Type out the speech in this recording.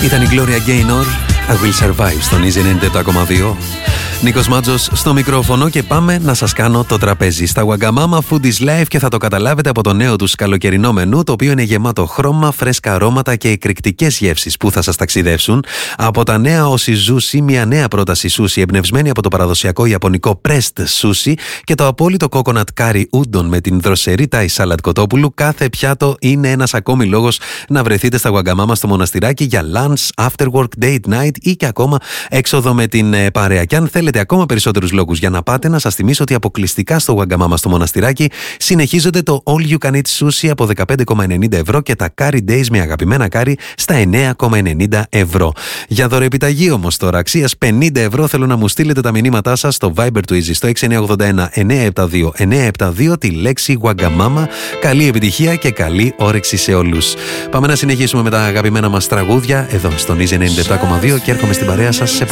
Ήταν η Gloria Gaynor, I Will Survive στον Easy 97,2. Νίκος Μάτζος στο μικρόφωνο και πάμε να σας κάνω το τραπέζι. Στα Wagamama Food is Life και θα το καταλάβετε από το νέο τους καλοκαιρινό μενού, το οποίο είναι γεμάτο χρώμα, φρέσκα αρώματα και εκρηκτικές γεύσεις που θα σας ταξιδεύσουν. Από τα νέα Oshizushi, μια νέα πρόταση sushi εμπνευσμένη από το παραδοσιακό ιαπωνικό pressed sushi και το απόλυτο coconut curry udon με την δροσερή Thai salad κοτόπουλου. Κάθε πιάτο είναι ένας ακόμη λόγος να βρεθείτε στα Wagamama στο Μοναστηράκι για lunch, after work, date night ή και ακόμα έξοδο με την παρέα. Και αν θέλετε ακόμα περισσότερους λόγους για να πάτε, να σας θυμίσω ότι αποκλειστικά στο Wagamama στο Μοναστηράκι συνεχίζονται το All You Can Eat Sushi από 15,90 ευρώ και τα Curry Days με αγαπημένα κάρι στα 9,90 ευρώ. Για δωρεοεπιταγή όμως τώρα αξίας 50 ευρώ θέλω να μου στείλετε τα μηνύματά σας στο Viber του Easy στο 6981-972-972 τη λέξη Wagamama. Καλή επιτυχία και καλή όρεξη σε όλους. Πάμε να συνεχίσουμε με τα αγαπημένα μας τραγούδια εδώ στον Easy 97,2 και έρχομαι στην παρέα σας σε